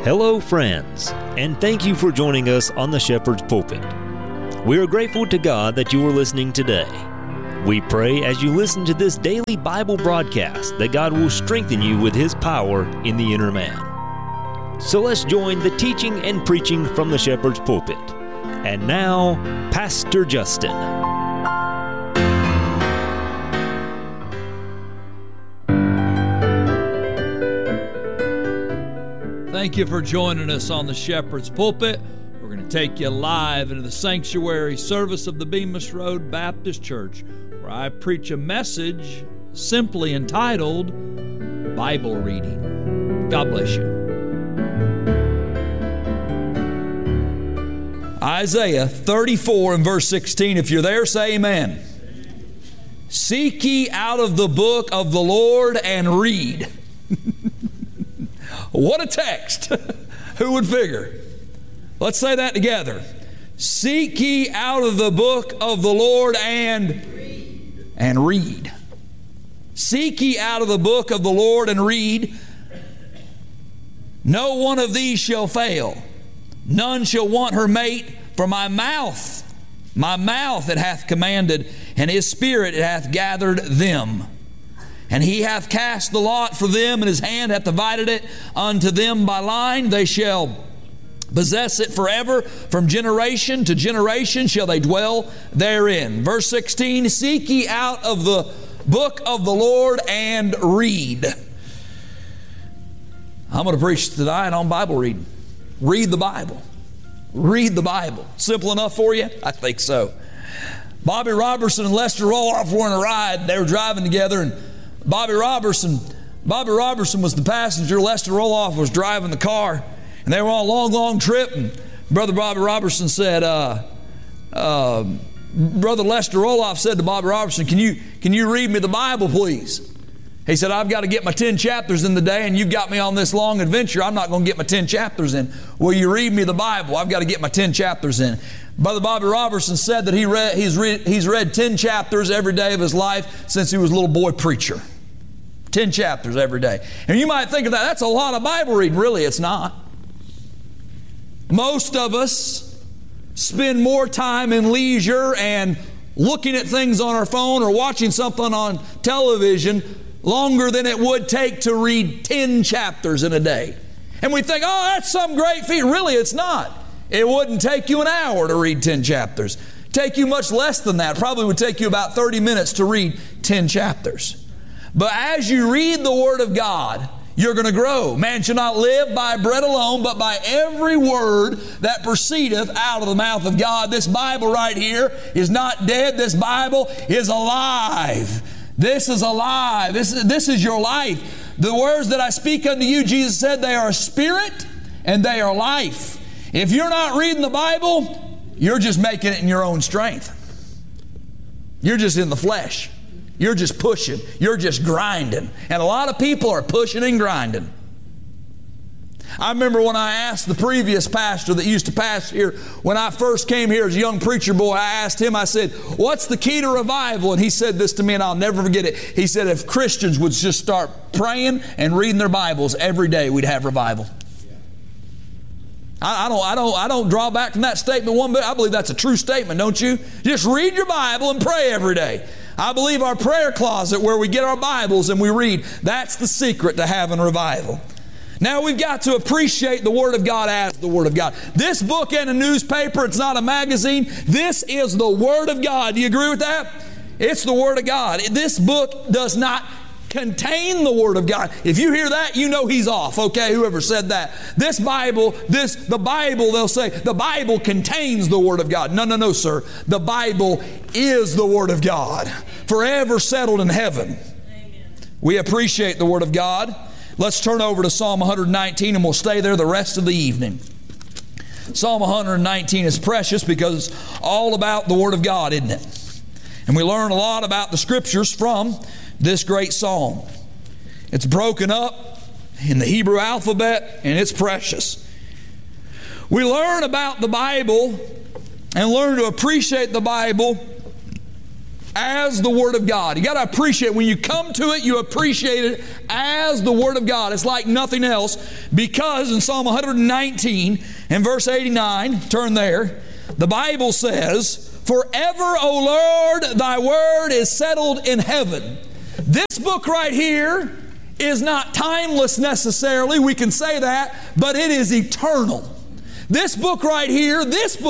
Hello, friends, and thank you for joining us on the Shepherd's Pulpit. We are grateful to God that you are listening today. We pray as you listen to this daily Bible broadcast that God will strengthen you with His power in the inner man. So let's join the teaching and preaching from the Shepherd's Pulpit. And now, Pastor Justin. Thank you for joining us on the Shepherd's Pulpit. We're going to take you live into the sanctuary service of the Bemis Road Baptist Church, where I preach a message simply entitled Bible Reading. God bless you. Isaiah 34 and verse 16. If you're there, say amen. Seek ye out of the book of the Lord and read. What a text. Who would figure? Let's say that together. Seek ye out of the book of the Lord and read. Seek ye out of the book of the Lord and read. No one of these shall fail. None shall want her mate, for my mouth it hath commanded, and His Spirit it hath gathered them. And He hath cast the lot for them, and His hand hath divided it unto them by line. They shall possess it forever. From generation to generation shall they dwell therein. Verse 16, seek ye out of the book of the Lord and read. I'm going to preach tonight on Bible reading. Read the Bible. Read the Bible. Simple enough for you? I think so. Bobby Robertson and Lester Roloff were in a ride. They were driving together, and Bobby Robertson was the passenger. Lester Roloff was driving the car, and they were on a long trip. And Brother Bobby Robertson said, Brother Lester Roloff said to Bobby Robertson, can you read me the Bible, please? He said, I've got to get my 10 chapters in the day, and you've got me on this long adventure. I'm not going to get my 10 chapters in. Will you read me the Bible? I've got to get my 10 chapters in. Brother Bobby Robertson said that he's read 10 chapters every day of his life since he was a little boy preacher. 10 chapters every day. And you might think of that, that's a lot of Bible reading. Really, it's not. Most of us spend more time in leisure and looking at things on our phone or watching something on television longer than it would take to read 10 chapters in a day. And we think, oh, that's some great feat. Really, it's not. It wouldn't take you an hour to read 10 chapters. Take you much less than that. Probably would take you about 30 minutes to read 10 chapters. But as you read the Word of God, you're going to grow. Man shall not live by bread alone, but by every word that proceedeth out of the mouth of God. This Bible right here is not dead. This Bible is alive. This is alive. This is your life. The words that I speak unto you, Jesus said, they are spirit and they are life. If you're not reading the Bible, you're just making it in your own strength. You're just in the flesh. You're just pushing. You're just grinding. And a lot of people are pushing and grinding. I remember when I asked the previous pastor that used to pastor here, when I first came here as a young preacher boy, I asked him, I said, what's the key to revival? And he said this to me, and I'll never forget it. He said, if Christians would just start praying and reading their Bibles every day, we'd have revival. I don't draw back from that statement one bit. I believe that's a true statement, don't you? Just read your Bible and pray every day. I believe our prayer closet where we get our Bibles and we read, that's the secret to having revival. Now we've got to appreciate the Word of God as the Word of God. This book ain't a newspaper. It's not a magazine. This is the Word of God. Do you agree with that? It's the Word of God. This book does not contain the Word of God. If you hear that, you know he's off, okay? Whoever said that. The Bible, they'll say, the Bible contains the Word of God. No, sir. The Bible is the Word of God, forever settled in heaven. Amen. We appreciate the Word of God. Let's turn over to Psalm 119 and we'll stay there the rest of the evening. Psalm 119 is precious because it's all about the Word of God, isn't it? And we learn a lot about the Scriptures from this great psalm. It's broken up in the Hebrew alphabet and it's precious. We learn about the Bible and learn to appreciate the Bible as the Word of God. You got to appreciate, when you come to it, you appreciate it as the Word of God. It's like nothing else, because in Psalm 119 and verse 89, turn there, the Bible says, "Forever, O Lord, thy word is settled in heaven." This book right here is not timeless necessarily, we can say that, but it is eternal. This book right here,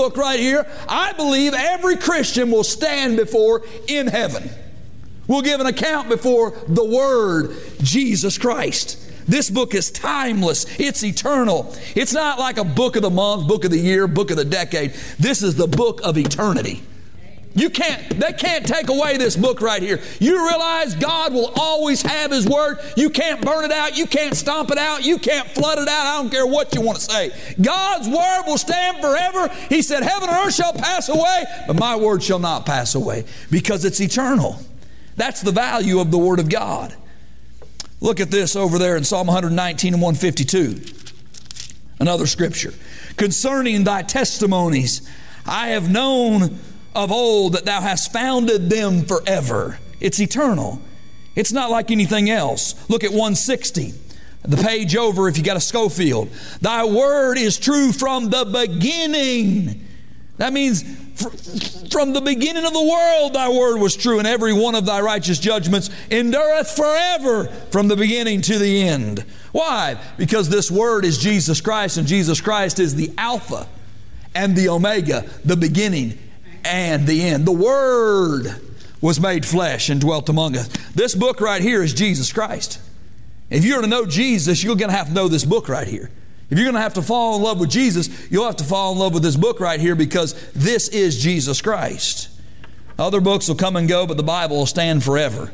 I believe every Christian will stand before in heaven. We'll give an account before the Word, Jesus Christ. This book is timeless. It's eternal. It's not like a book of the month, book of the year, book of the decade. This is the book of eternity. They can't take away this book right here. You realize God will always have His Word. You can't burn it out. You can't stomp it out. You can't flood it out. I don't care what you want to say. God's Word will stand forever. He said, "Heaven and earth shall pass away, but my Word shall not pass away," because it's eternal. That's the value of the Word of God. Look at this over there in Psalm 119 and 152. Another scripture. "Concerning thy testimonies, I have known of old that thou hast founded them forever." It's eternal. It's not like anything else. Look at 160. The page over, if you got a Schofield. "Thy word is true from the beginning." That means from the beginning of the world thy word was true, and every one of thy righteous judgments endureth forever from the beginning to the end. Why? Because this word is Jesus Christ, and Jesus Christ is the Alpha and the Omega, the beginning and the end. The Word was made flesh and dwelt among us. This book right here is Jesus Christ. If you're to know Jesus, you're going to have to know this book right here. If you're going to have to fall in love with Jesus, you'll have to fall in love with this book right here, because this is Jesus Christ. Other books will come and go, but the Bible will stand forever.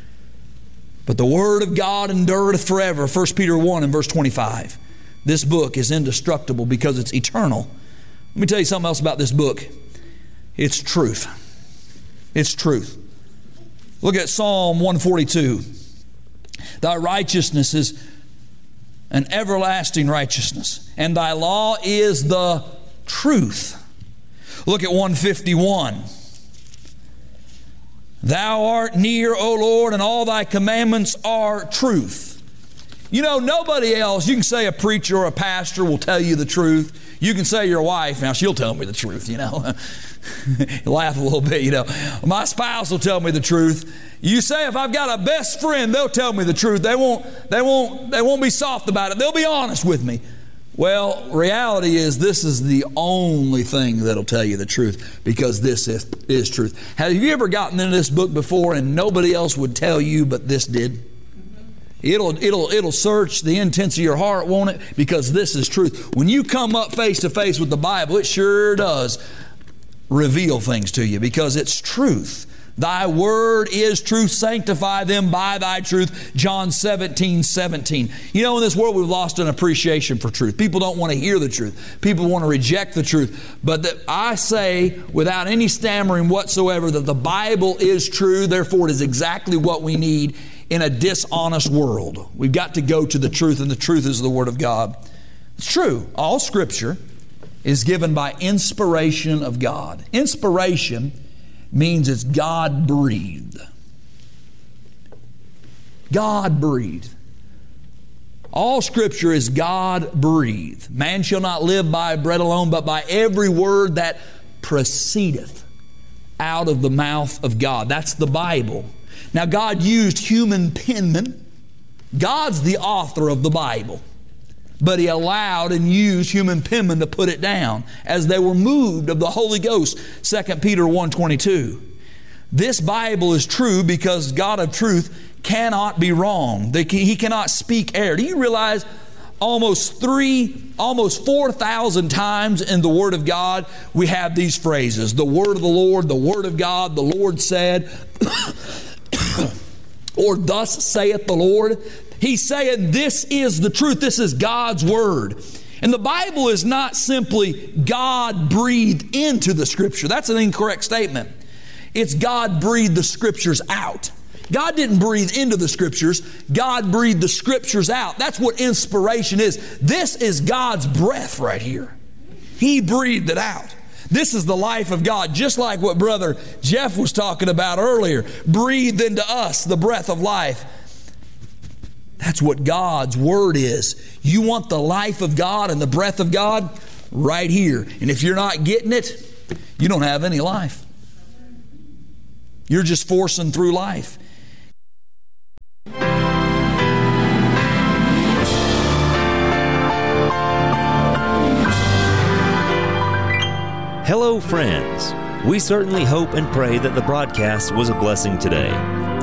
But the Word of God endureth forever. 1 Peter 1 and verse 25. This book is indestructible because it's eternal. Let me tell you something else about this book. It's truth. It's truth. Look at Psalm 142. "Thy righteousness is an everlasting righteousness, and thy law is the truth." Look at 151. "Thou art near, O Lord, and all thy commandments are truth." You know, nobody else, you can say a preacher or a pastor will tell you the truth. You can say your wife, now she'll tell me the truth, you know. You laugh a little bit, you know. My spouse will tell me the truth. You say if I've got a best friend, they'll tell me the truth. They won't be soft about it. They'll be honest with me. Well, reality is this is the only thing that'll tell you the truth, because this is truth. Have you ever gotten into this book before and nobody else would tell you, but this did? It'll search the intents of your heart, won't it? Because this is truth. When you come up face to face with the Bible, it sure does reveal things to you, because it's truth. "Thy word is truth. Sanctify them by thy truth." John 17:17. You know, in this world we've lost an appreciation for truth. People don't want to hear the truth. People want to reject the truth. But I say without any stammering whatsoever that the Bible is true. Therefore, it is exactly what we need in a dishonest world. We've got to go to the truth, and the truth is the Word of God. It's true. All Scripture is given by inspiration of God. Inspiration means it's God-breathed. God-breathed. All Scripture is God-breathed. "Man shall not live by bread alone, but by every word that proceedeth out of the mouth of God." That's the Bible. Now, God used human penmen. God's the author of the Bible. But He allowed and used human penmen to put it down as they were moved of the Holy Ghost. 2 Peter 1:22. This Bible is true because God of truth cannot be wrong. He cannot speak error. Do you realize almost 4,000 times in the Word of God we have these phrases? The Word of the Lord, the Word of God, the Lord said, or "Thus saith the Lord." He's saying this is the truth. This is God's Word. And the Bible is not simply God breathed into the Scripture. That's an incorrect statement. It's God breathed the Scriptures out. God didn't breathe into the Scriptures. God breathed the Scriptures out. That's what inspiration is. This is God's breath right here. He breathed it out. This is the life of God, just like what Brother Jeff was talking about earlier. Breathed into us the breath of life. That's what God's Word is. You want the life of God and the breath of God? Right here. And if you're not getting it, you don't have any life. You're just forcing through life. Hello, friends. We certainly hope and pray that the broadcast was a blessing today.